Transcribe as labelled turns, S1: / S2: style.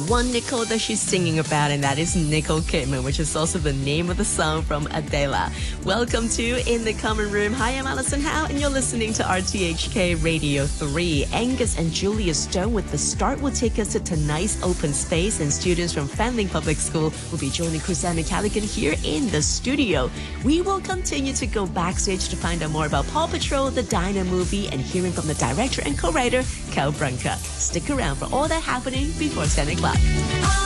S1: one Nicole that she's singing about, and that is Nicole Kidman, which is also the name of the song from Adele. Welcome to In the Common Room. Hi, I'm Alison Howe, and you're listening to RTHK Radio 3. Angus and Julia Stone with The Start will take us to tonight's open space, and students from Fanling Public School will be joining Chrisanna Callaghan here in the studio. We will continue to go backstage to find out more about Paw Patrol, the Dinah movie, and hearing from the director and co-writer, Cal Branca. Stick around for all that happening before 10 o'clock.